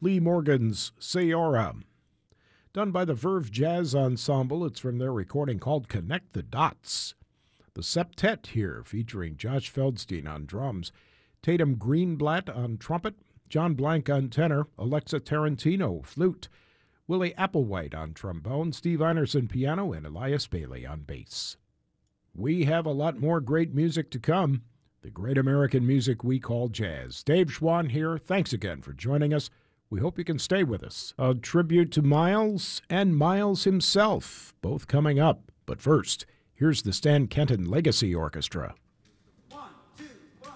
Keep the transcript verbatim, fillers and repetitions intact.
Lee Morgan's Sayora. Done by the Verve Jazz Ensemble. It's from their recording called Connect the Dots. The Septet here, featuring Josh Feldstein on drums, Tatum Greenblatt on trumpet, John Blank on tenor, Alexa Tarantino flute, Willie Applewhite on trombone, Steve Einerson piano, and Elias Bailey on bass. We have a lot more great music to come, the great American music we call jazz. Dave Schwann here. Thanks again for joining us. We hope you can stay with us. A tribute to Miles and Miles himself, both coming up. But first, here's the Stan Kenton Legacy Orchestra.